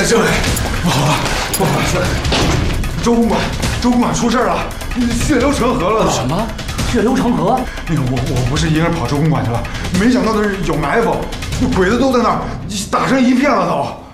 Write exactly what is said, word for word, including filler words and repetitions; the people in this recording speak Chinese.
这里，不好了，不好了！周公馆，周公馆出事了，血流成河了都！ 什么？血流成河？ 那个我我不是一个人跑周公馆去了，没想到的是有埋伏，鬼子都在那儿，打成一片了都。